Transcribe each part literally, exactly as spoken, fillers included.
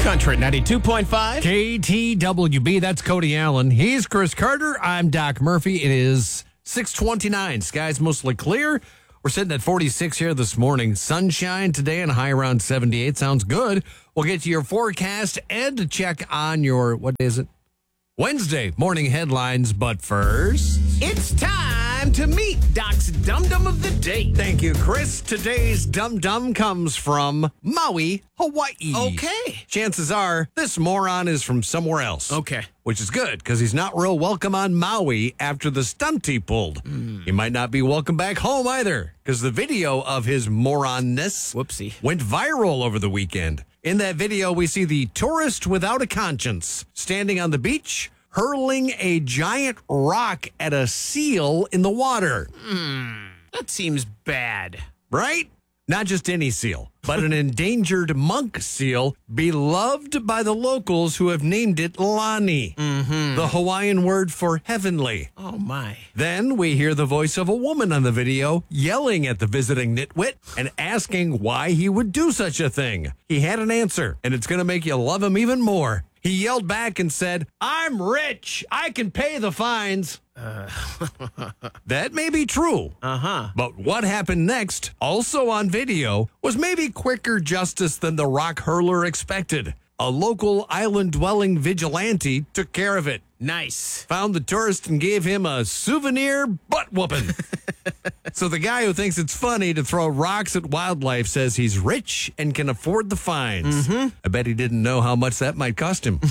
Country ninety-two point five. K T W B, that's Cody Allen. He's Chris Carter. I'm Doc Murphy. It is six twenty-nine. Skies mostly clear. We're sitting at forty-six here this morning. Sunshine today and high around seventy-eight. Sounds good. We'll get to your forecast and to check on your, what day is it? Wednesday morning headlines. But first, It's time to meet Doc's Dum Dum of the Day. thank you, Chris. Today's Dum Dum comes from Maui, Hawaii. Okay. Chances are this moron is from somewhere else. Okay. Which is good, because he's not real welcome on Maui after the stunt he pulled. Mm. He might not be welcome back home either, because the video of his moronness Whoopsie. went viral over the weekend. In that video, we see the tourist without a conscience standing on the beach, hurling a giant rock at a seal in the water. That seems bad. Right? Not just any seal, but an endangered monk seal beloved by the locals who have named it Lani, Mm-hmm. the Hawaiian word for heavenly. Oh, my. Then we hear the voice of a woman on the video yelling at the visiting nitwit and asking why he would do such a thing. He had an answer, and it's going to make you love him even more. He yelled back and said, "I'm rich. I can pay the fines." Uh. That may be true. Uh-huh. But what happened next, also on video, was maybe quicker justice than the rock hurler expected. A local island-dwelling vigilante took care of it. Nice. Found the tourist and gave him a souvenir butt whooping. So the guy who thinks it's funny to throw rocks at wildlife says he's rich and can afford the fines. Mm-hmm. I bet he didn't know how much that might cost him.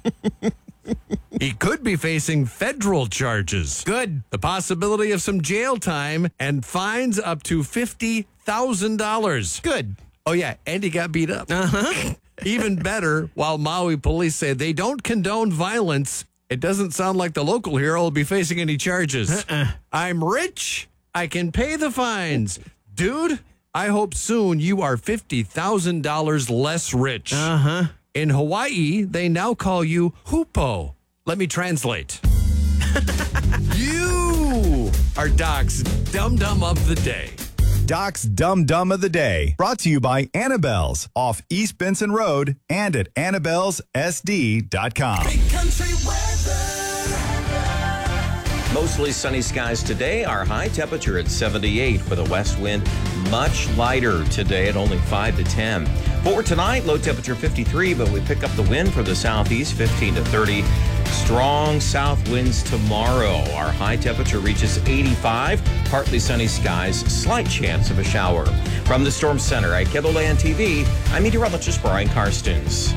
He could be facing federal charges. Good. The possibility of some jail time and fines up to fifty thousand dollars. Good. Oh, yeah, and he got beat up. Uh-huh. Even better, while Maui police say they don't condone violence, it doesn't sound like the local hero will be facing any charges. Uh-uh. I'm rich. I can pay the fines. Dude, I hope soon you are fifty thousand dollars less rich. Uh-huh. In Hawaii, they now call you Hupo. Let me translate. You are Doc's Dum Dum of the Day. Doc's Dum Dum of the Day, brought to you by Annabelle's off East Benson Road and at annabelles s d dot com. Country weather. Mostly sunny skies today. Our high temperature at seventy-eight with a west wind much lighter today at only five to ten. For tonight, low temperature fifty-three, but we pick up the wind for the southeast fifteen to thirty. Strong south winds tomorrow. Our high temperature reaches eighty-five. Partly sunny skies, slight chance of a shower. From the Storm Center at KENDLE T V, I'm meteorologist Brian Karstens.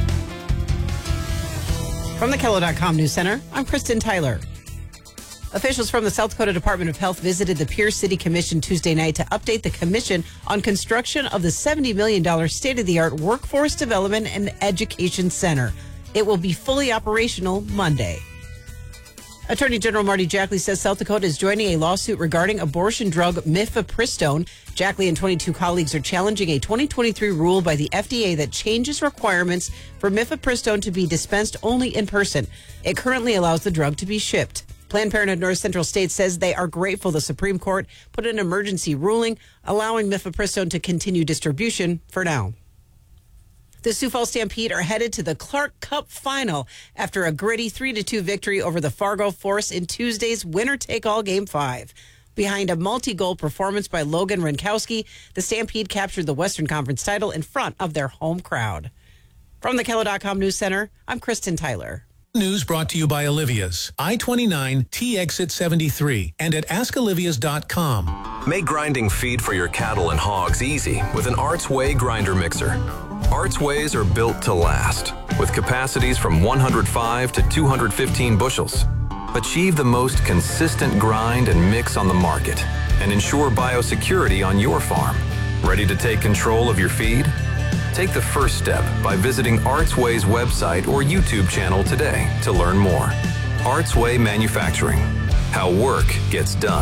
From the Kello dot com News Center, I'm Kristen Tyler. Officials from the South Dakota Department of Health visited the Pierce City Commission Tuesday night to update the commission on construction of the seventy million dollars state-of-the-art Workforce Development and Education Center. It will be fully operational Monday. Attorney General Marty Jackley says South Dakota is joining a lawsuit regarding abortion drug mifepristone. Jackley and twenty-two colleagues are challenging a twenty twenty-three rule by the F D A that changes requirements for mifepristone to be dispensed only in person. It currently allows the drug to be shipped. Planned Parenthood North Central State says they are grateful the Supreme Court put an emergency ruling allowing mifepristone to continue distribution for now. The Sioux Falls Stampede are headed to the Clark Cup final after a gritty three to two victory over the Fargo Force in Tuesday's winner-take-all Game five. Behind a multi-goal performance by Logan Rinkowski, the Stampede captured the Western Conference title in front of their home crowd. From the Kello dot com News Center, I'm Kristen Tyler. News brought to you by Olivia's, I twenty-nine, T Exit seventy-three, and at ask olivias dot com. Make grinding feed for your cattle and hogs easy with an Arts Way grinder mixer. Arts Ways are built to last, with capacities from one hundred five to two hundred fifteen bushels. Achieve the most consistent grind and mix on the market, and ensure biosecurity on your farm. Ready to take control of your feed? Take the first step by visiting Artsway's website or YouTube channel today to learn more. Artsway Manufacturing, how work gets done.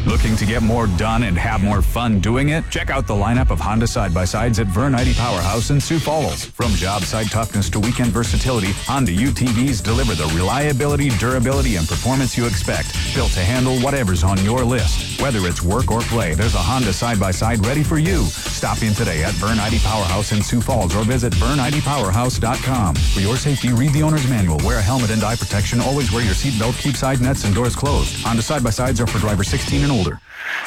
Looking to get more done and have more fun doing it? Check out the lineup of Honda side-by-sides at Vern I D Powerhouse in Sioux Falls. From job site toughness to weekend versatility, Honda U T Vs deliver the reliability, durability, and performance you expect. Built to handle whatever's on your list. Whether it's work or play, there's a Honda side-by-side ready for you. Stop in today at Vern I D Powerhouse in Sioux Falls or visit vern I D powerhouse dot com. For your safety, read the owner's manual. Wear a helmet and eye protection. Always wear your seatbelt. Keep side nets and doors closed. Honda side-by-sides are for drivers sixteen and older.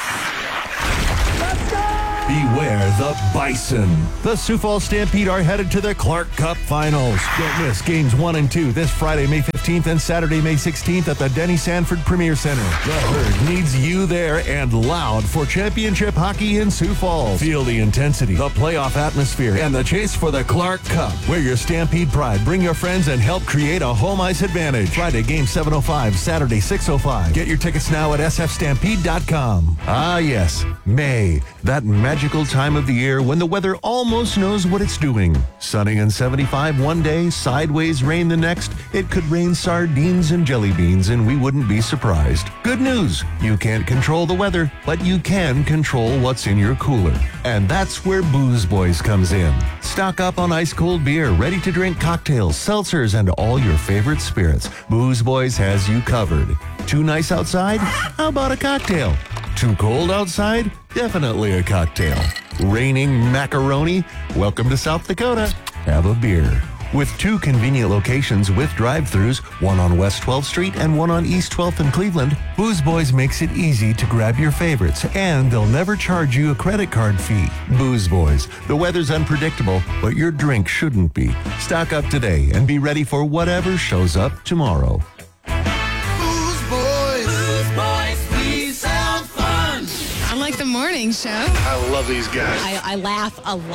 Beware the Bison. The Sioux Falls Stampede are headed to the Clark Cup Finals. Don't miss games one and two this Friday, May fifteenth and Saturday, May sixteenth at the Denny Sanford Premier Center. The herd needs you there and loud for championship hockey in Sioux Falls. Feel the intensity, the playoff atmosphere, and the chase for the Clark Cup. Wear your Stampede pride, bring your friends, and help create a home ice advantage. Friday, game seven oh five, Saturday, six oh five. Get your tickets now at s f stampede dot com. Ah, yes, May, that magical time of the year when the weather almost knows what it's doing. Sunny and seventy-five one day, sideways rain the next. It could rain sardines and jelly beans and we wouldn't be surprised. Good news, you can't control the weather, but you can control what's in your cooler. And that's where Booze Boys comes in. Stock up on ice-cold beer, ready-to-drink cocktails, seltzers, and all your favorite spirits. Booze Boys has you covered. Too nice outside? How about a cocktail? Too cold outside? Definitely a cocktail. Raining macaroni? Welcome to South Dakota. Have a beer. With two convenient locations with drive-thrus, one on West twelfth Street and one on East twelfth in Cleveland, Booze Boys makes it easy to grab your favorites, and they'll never charge you a credit card fee. Booze Boys. The weather's unpredictable, but your drink shouldn't be. Stock up today and be ready for whatever shows up tomorrow. I like the morning show. I love these guys. I, I laugh a lot.